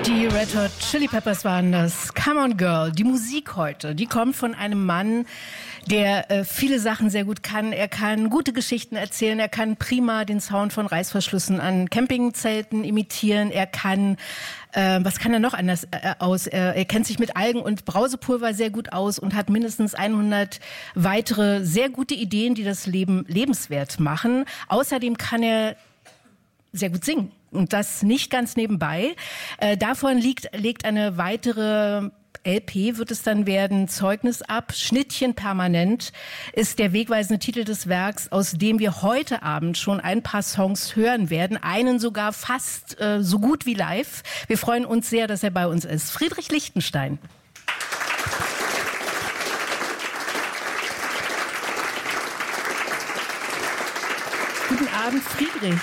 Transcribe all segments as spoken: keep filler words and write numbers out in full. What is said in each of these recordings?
Die Red Hot Chili Peppers waren das. Come on Girl. Die Musik heute, die kommt von einem Mann, der äh, viele Sachen sehr gut kann. Er kann gute Geschichten erzählen. Er kann prima den Sound von Reißverschlüssen an Campingzelten imitieren. Er kann, äh, was kann er noch anders äh, aus? Er, er kennt sich mit Algen und Brausepulver sehr gut aus und hat mindestens hundert weitere sehr gute Ideen, die das Leben lebenswert machen. Außerdem kann er sehr gut singen. Und das nicht ganz nebenbei. Äh, davon liegt, legt eine weitere L P, wird es dann werden, Zeugnis ab. Schnittchen permanent ist der wegweisende Titel des Werks, aus dem wir heute Abend schon ein paar Songs hören werden. Einen sogar fast äh, so gut wie live. Wir freuen uns sehr, dass er bei uns ist. Friedrich Lichtenstein. Guten Abend, Friedrich.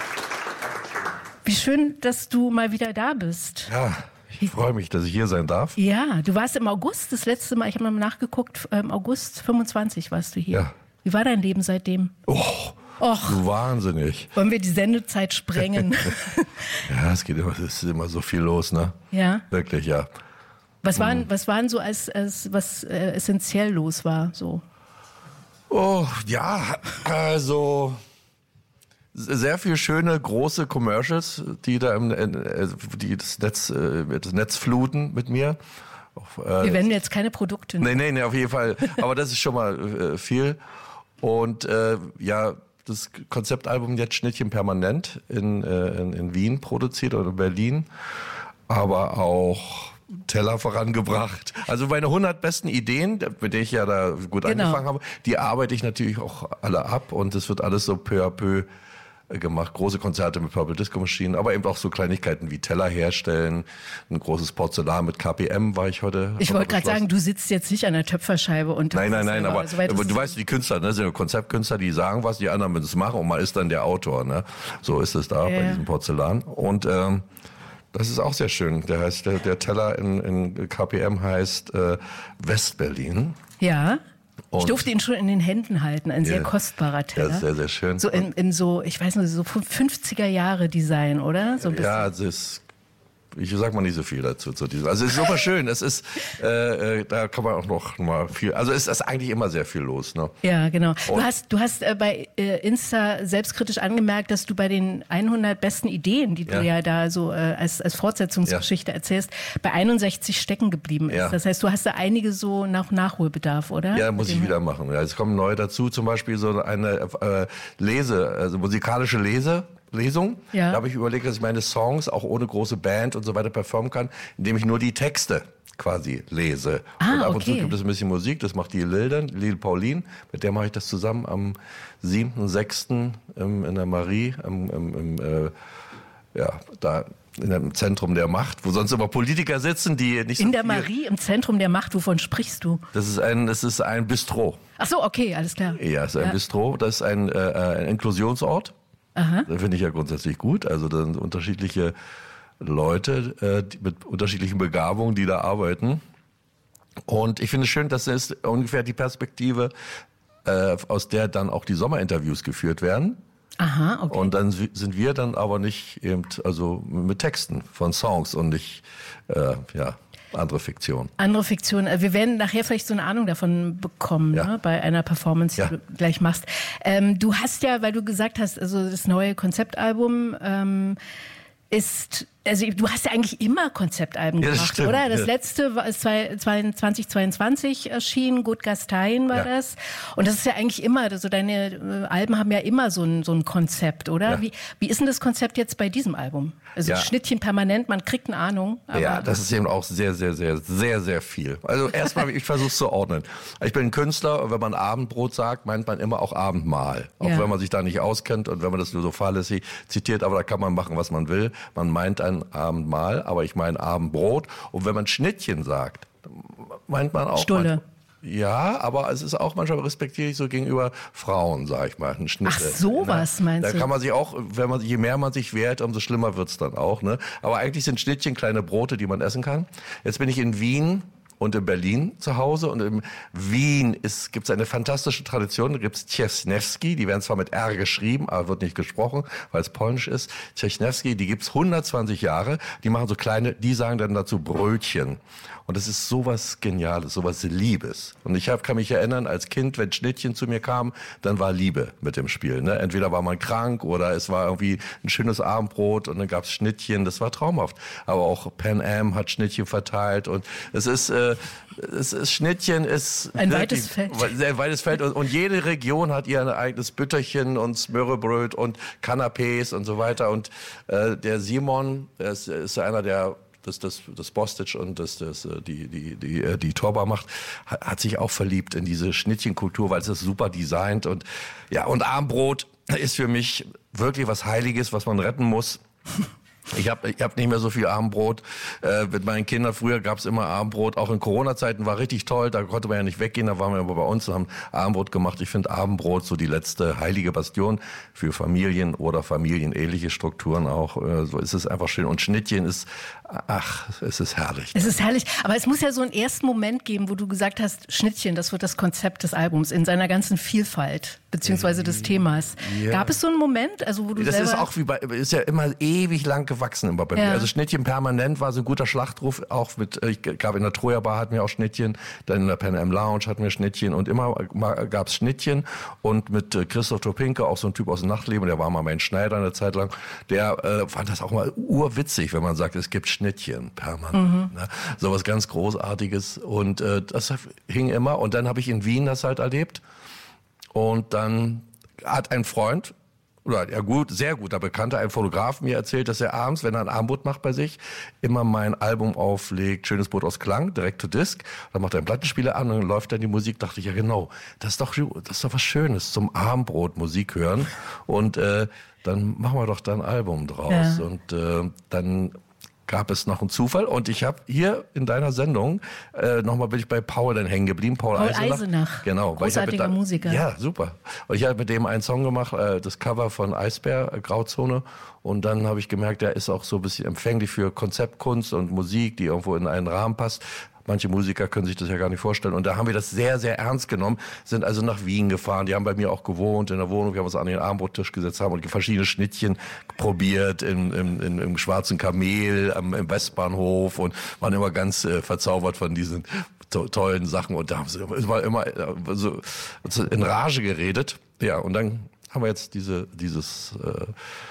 Wie schön, dass du mal wieder da bist. Ja, ich freue mich, dass ich hier sein darf. Ja, du warst im August das letzte Mal, ich habe mal nachgeguckt, im August fünfundzwanzig warst du hier. Ja. Wie war dein Leben seitdem? Oh, Och, so wahnsinnig. wollen wir die Sendezeit sprengen? Ja, es geht immer, es ist immer so viel los, ne? Ja. Wirklich, ja. Was waren, was waren so als, als was äh, essentiell los war? So. Oh, ja, also sehr viel schöne große Commercials, die da im, äh, die das Netz, äh, das Netz fluten mit mir. Auf, äh, Wir werden jetzt keine Produkte. Nee, nee, nee, auf jeden Fall. Aber das ist schon mal äh, viel. Und äh, ja, das Konzeptalbum jetzt Schnittchen permanent in, äh, in, in Wien produziert oder in Berlin. Aber auch Teller vorangebracht. Also meine hundert besten Ideen, mit denen ich ja da gut Genau. angefangen habe, die arbeite ich natürlich auch alle ab. Und es wird alles so peu à peu gemacht, große Konzerte mit Purple Disco Machine, aber eben auch so Kleinigkeiten wie Teller herstellen, ein großes Porzellan mit K P M war ich heute. Ich wollte gerade sagen, du sitzt jetzt nicht an der Töpferscheibe und Nein, nein, nein, aber, soweit aber ist du es- weißt, die Künstler, ne, sind ja Konzeptkünstler, die sagen was, die anderen müssen es machen und man ist dann der Autor, ne? So ist es da Ja, bei ja. diesem Porzellan. Und ähm, das ist auch sehr schön. Der heißt, der, der Teller in, in K P M heißt äh, Westberlin. Ja. Ich Und- durfte ihn schon in den Händen halten, ein sehr Ja. kostbarer Teller. Ja, sehr, sehr schön. So in, in so, ich weiß nicht, so fünfziger Jahre Design, oder? So ein bisschen. Ja, es ist, ich sag mal nicht so viel dazu zu diesem. Also es ist super schön. Es ist, äh, äh, da kann man auch noch mal viel. Also es ist eigentlich immer sehr viel los. Ne? Ja, genau. Du Und- hast, du hast äh, bei äh, Insta selbstkritisch angemerkt, dass du bei den hundert besten Ideen, die du Ja. ja da so äh, als, als Fortsetzungsgeschichte erzählst, bei einundsechzig stecken geblieben ist. Ja. Das heißt, du hast da einige so nach Nachholbedarf, oder? Ja, muss ich Dem- wieder machen. Ja, es kommen neue dazu, zum Beispiel so eine äh, Lese, also musikalische Lese. Lesung. Ja. Da habe ich überlegt, dass ich meine Songs auch ohne große Band und so weiter performen kann, indem ich nur die Texte quasi lese. Ah, und ab und okay. zu gibt es ein bisschen Musik, das macht die Lilden, Lil Pauline, mit der mache ich das zusammen am siebten sechsten im, in der Marie, im, im, im äh, ja, da in dem Zentrum der Macht, wo sonst immer Politiker sitzen, die nicht so In der viel, Marie, im Zentrum der Macht, wovon sprichst du? Das ist ein, das ist ein Bistro. Ach so, okay, alles klar. Ja, es ist ein Ja. Bistro. Das ist ein, äh, ein Inklusionsort. Aha. Das finde ich ja grundsätzlich gut. Also da sind unterschiedliche Leute äh, die mit unterschiedlichen Begabungen, die da arbeiten. Und ich finde es schön, dass es ungefähr die Perspektive, äh, aus der dann auch die Sommerinterviews geführt werden. Aha, okay. Und dann sind wir dann aber nicht eben, also mit Texten von Songs und nicht, äh, ja, andere Fiktion. Andere Fiktion. Äh, Wir werden nachher vielleicht so eine Ahnung davon bekommen, Ja. ne, bei einer Performance, die Ja. du gleich machst. Ähm, du hast ja, weil du gesagt hast, also das neue Konzeptalbum ähm, ist, also du hast ja eigentlich immer Konzeptalben Ja, das gemacht, stimmt, oder? Das ja. letzte war ist zwei- zwanzig zweiundzwanzig erschienen, Gut Gastein war Ja. das. Und das ist ja eigentlich immer, also deine äh, Alben haben ja immer so ein, so ein Konzept, oder? Ja. Wie, wie ist denn das Konzept jetzt bei diesem Album? Also Ja. Schnittchen permanent, man kriegt eine Ahnung. Aber Ja, das ist eben auch sehr, sehr, sehr, sehr, sehr viel. Also erstmal, ich versuche es zu ordnen. Ich bin ein Künstler und wenn man Abendbrot sagt, meint man immer auch Abendmahl. Auch Ja. wenn man sich da nicht auskennt und wenn man das nur so fahrlässig zitiert, aber da kann man machen, was man will. Man meint ein Abendmahl, aber ich meine Abendbrot. Und wenn man Schnittchen sagt, meint man auch Stulle. manchmal- Ja, aber es ist auch manchmal respektierlich so gegenüber Frauen, sag ich mal. Ein Schnitt, Ach, sowas ne? meinst Da du? kann man sich auch, wenn man, je mehr man sich wehrt, umso schlimmer wird's dann auch. Ne? Aber eigentlich sind Schnittchen kleine Brote, die man essen kann. Jetzt bin ich in Wien und in Berlin zu Hause. Und in Wien gibt es eine fantastische Tradition. Da gibt es Ciesnewski, die werden zwar mit R geschrieben, aber wird nicht gesprochen, weil es polnisch ist. Ciesnewski, die gibt's hundertzwanzig Jahre. Die machen so kleine, die sagen dann dazu Brötchen. Und das ist sowas Geniales, sowas Liebes. Und ich hab, kann mich erinnern, als Kind, wenn Schnittchen zu mir kam, dann war Liebe mit dem Spiel. Ne? Entweder war man krank oder es war irgendwie ein schönes Abendbrot und dann gab's Schnittchen. Das war traumhaft. Aber auch Pan Am hat Schnittchen verteilt. Und es ist, äh, es ist Schnittchen ist ein weites Feld. Ein weites Feld. Und, und jede Region hat ihr eigenes Bütterchen und Smörrebröt und Canapés und so weiter. Und äh, der Simon, der ist, ist einer der das das das Bostic und das das die die die die Torba macht, hat sich auch verliebt in diese Schnittchenkultur, weil es ist super designt und ja, und Abendbrot ist für mich wirklich was Heiliges, was man retten muss. Ich habe ich hab nicht mehr so viel Abendbrot. Äh, mit meinen Kindern, früher gab's immer Abendbrot. Auch in Corona-Zeiten war richtig toll. Da konnte man ja nicht weggehen. Da waren wir aber bei uns und haben Abendbrot gemacht. Ich finde Abendbrot so die letzte heilige Bastion für Familien oder familienähnliche Strukturen auch. Äh, so ist es einfach schön. Und Schnittchen ist, ach, es ist herrlich. Es ist herrlich. Aber es muss ja so einen ersten Moment geben, wo du gesagt hast, Schnittchen, das wird das Konzept des Albums in seiner ganzen Vielfalt, beziehungsweise des Themas. Ja. Gab es so einen Moment, also wo du das selber... ist auch wie bei, ist ja immer ewig lang gewachsen immer bei ja. mir. Also Schnittchen permanent war so ein guter Schlachtruf, auch mit, ich gab in der Troja Bar hatten wir auch Schnittchen, dann in der Pan Am Lounge hatten wir Schnittchen und immer gab's Schnittchen und mit Christoph Topinke, auch so ein Typ aus dem Nachtleben, der war mal mein Schneider eine Zeit lang, der äh, fand das auch mal urwitzig, wenn man sagt, es gibt Schnittchen permanent. Mhm. Ne? So was ganz Großartiges und äh, das hing immer und dann habe ich in Wien das halt erlebt und dann hat ein Freund, oder ja gut, sehr guter Bekannter, ein Fotograf mir erzählt, dass er abends, wenn er ein Abendbrot macht bei sich, immer mein Album auflegt, Schönes Brot aus Klang, direkt to Disc. Dann macht er einen Plattenspieler an und dann läuft dann die Musik. Dachte ich, ja genau, das ist doch, das ist doch was Schönes, zum Abendbrot Musik hören. Und äh, dann machen wir doch da ein Album draus. Ja. Und äh, dann gab es noch einen Zufall und ich habe hier in deiner Sendung äh, nochmal bin ich bei Paul dann hängen geblieben, Paul, Paul Eisenach. Eisenach. Genau, großartiger da, Musiker. Ja, super. Und ich habe mit dem einen Song gemacht, äh, das Cover von Eisbär, äh, Grauzone. Und dann habe ich gemerkt, der ist auch so ein bisschen empfänglich für Konzeptkunst und Musik, die irgendwo in einen Rahmen passt. Manche Musiker können sich das ja gar nicht vorstellen. Und da haben wir das sehr, sehr ernst genommen, sind also nach Wien gefahren. Die haben bei mir auch gewohnt in der Wohnung. Wir haben uns an den Abendbrottisch gesetzt, haben und verschiedene Schnittchen probiert im, im, im, im Schwarzen Kamel, am, im Westbahnhof und waren immer ganz äh, verzaubert von diesen to- tollen Sachen. Und da haben sie immer, immer äh, so in Rage geredet. Ja, und dann haben wir jetzt diese, dieses äh,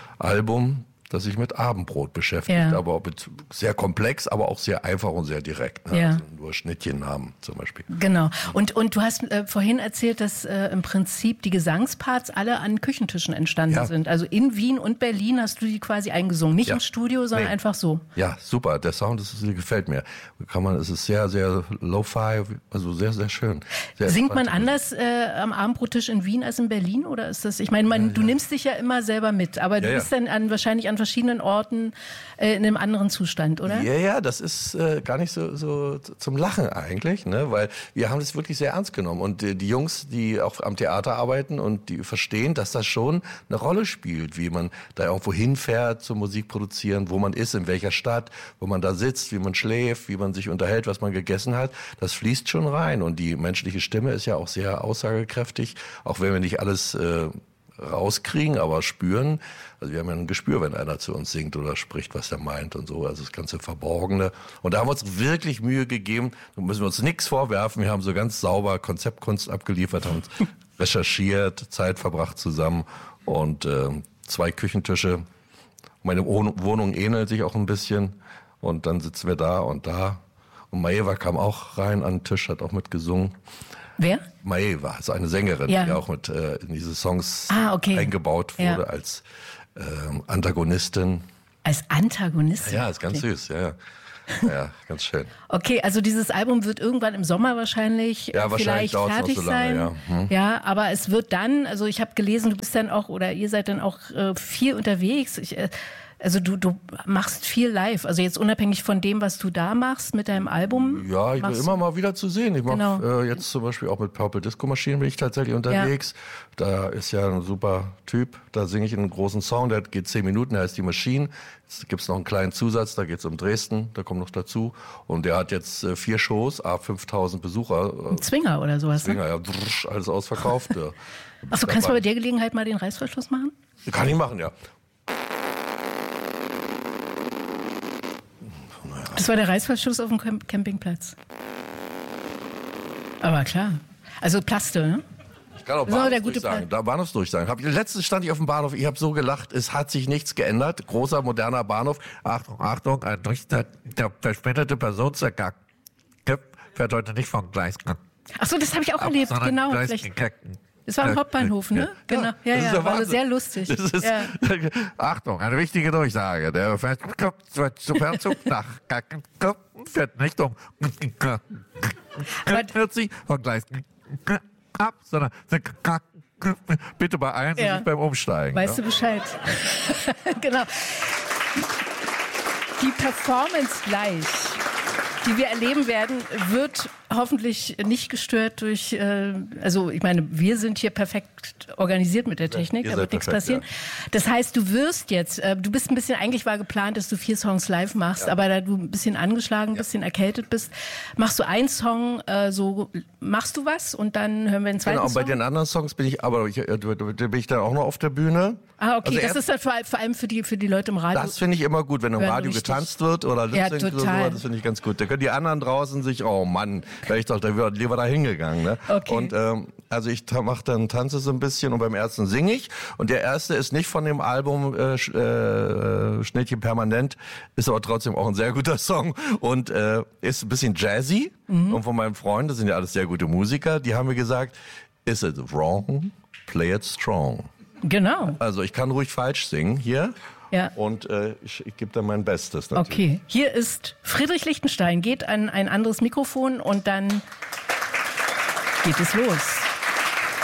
Album, das sich mit Abendbrot beschäftigt, ja. aber auch mit sehr komplex, aber auch sehr einfach und sehr direkt. Ne? Ja. Also nur Schnittchennamen zum Beispiel. Genau. Und, und du hast äh, vorhin erzählt, dass äh, im Prinzip die Gesangsparts alle an Küchentischen entstanden ja. sind. Also in Wien und Berlin hast du die quasi eingesungen. Nicht ja. im Studio, sondern nee. einfach so. Ja, super. Der Sound das ist, gefällt mir. Kann man, es ist sehr, sehr lo-fi, also sehr, sehr schön. Sehr Singt man anders äh, am Abendbrottisch in Wien als in Berlin? Oder ist das, ich meine, man, ja, du ja. nimmst dich ja immer selber mit, aber du ja, bist ja. dann an, wahrscheinlich an verschiedenen Orten äh, in einem anderen Zustand, oder? Ja, ja, das ist äh, gar nicht so, so zum Lachen eigentlich, ne? Weil wir haben das wirklich sehr ernst genommen und äh, die Jungs, die auch am Theater arbeiten und die verstehen, dass das schon eine Rolle spielt, wie man da irgendwo hinfährt zum Musik produzieren, wo man ist, in welcher Stadt, wo man da sitzt, wie man schläft, wie man sich unterhält, was man gegessen hat, das fließt schon rein und die menschliche Stimme ist ja auch sehr aussagekräftig, auch wenn wir nicht alles äh, rauskriegen, aber spüren. Also wir haben ja ein Gespür, wenn einer zu uns singt oder spricht, was er meint und so. Also das ganze Verborgene. Und da haben wir uns wirklich Mühe gegeben. Da müssen wir uns nichts vorwerfen. Wir haben so ganz sauber Konzeptkunst abgeliefert, haben uns recherchiert, Zeit verbracht zusammen und äh, zwei Küchentische. Meine Wohnung ähnelt sich auch ein bisschen. Und dann sitzen wir da und da. Und Maeva kam auch rein an den Tisch, hat auch mitgesungen. Wer? Maeva, ist eine Sängerin, ja. die auch mit äh, in diese Songs ah, okay. eingebaut wurde ja. als äh, Antagonistin. Als Antagonistin? Ja, ist ganz okay. süß, ja, ja. Ja, ganz schön. Okay, also dieses Album wird irgendwann im Sommer wahrscheinlich, ja, wahrscheinlich vielleicht fertig noch so lange, sein. Ja. Hm. ja, aber es wird dann, also ich habe gelesen, du bist dann auch oder ihr seid dann auch äh, viel unterwegs. Ich, äh, Also du, du machst viel live, also jetzt unabhängig von dem, was du da machst mit deinem Album. Ja, ich bin immer mal wieder zu sehen. Ich mache Genau. äh, jetzt zum Beispiel auch mit Purple Disco Machine bin ich tatsächlich unterwegs. Ja. Da ist ja ein super Typ. Da singe ich einen großen Song, der geht zehn Minuten, der heißt Die Machine. Jetzt gibt's noch einen kleinen Zusatz, da geht's um Dresden, da kommt noch dazu. Und der hat jetzt äh, vier Shows, a fünftausend Besucher. Äh, ein Zwinger oder sowas. Zwinger, ne? ja, drrsch, alles ausverkauft. Ja. Achso, kannst du bei der Gelegenheit mal den Reißverschluss machen? Kann ich machen, ja. Das war der Reißverschluss auf dem Camp- Campingplatz. Aber klar. Also Plaste, ne? Ich kann auch So, der gute Bahnhofsdurchsagen. Da Bahnhofsdurchsagen. Hab, letztens stand ich auf dem Bahnhof, ich habe so gelacht, es hat sich nichts geändert. Großer, moderner Bahnhof. Achtung, Achtung, ein Richter, der verspätete Personenzug fährt heute nicht vom Gleis. Achso, das habe ich auch erlebt, genau. Das war am Hauptbahnhof, ne? Genau. Ja, ja, ja, war also sehr lustig. Das ist, ja. Achtung, eine wichtige Durchsage. Der Fernzug nach fährt nicht um vierzig von Gleis ab, sondern bitte beeilen Sie Ja. sich beim Umsteigen. Weißt ja? du Bescheid? Genau. Die Performance gleich, die wir erleben werden, wird hoffentlich nicht gestört durch, äh, also ich meine, wir sind hier perfekt organisiert mit der Technik, ihr da wird seid nichts perfekt, passieren. Das heißt, du wirst jetzt, äh, du bist ein bisschen, eigentlich war geplant, dass du vier Songs live machst, Ja. aber da du ein bisschen angeschlagen, ein bisschen erkältet bist, machst du einen Song, äh, so machst du was und dann hören wir einen zweiten Genau, Song. bei den anderen Songs bin ich, aber ich, äh, bin ich dann auch noch auf der Bühne. Ah, okay, Also das erst- ist dann vor, vor allem für die, für die Leute im Radio. Das finde ich immer gut, wenn im Hören Radio richtig. getanzt wird oder Ja, Lip-Sync oder total. so, das finde ich ganz gut. Da können die anderen draußen sich, oh Mann, wäre ich doch da wär lieber da hingegangen. Ne? Okay. Und ähm, also ich ta- mache dann Tanze so ein bisschen und beim ersten singe ich. Und der erste ist nicht von dem Album äh, Sch- äh, Schnittchen Permanent, ist aber trotzdem auch ein sehr guter Song und äh, ist ein bisschen jazzy. Mhm. Und von meinen Freunden, das sind ja alles sehr gute Musiker, die haben mir gesagt, is it wrong? Play it strong. Genau. Also ich kann ruhig falsch singen hier. Ja. Und äh, ich, ich gebe dann mein Bestes natürlich. Okay, hier ist Friedrich Lichtenstein, geht an ein anderes Mikrofon und dann geht es los.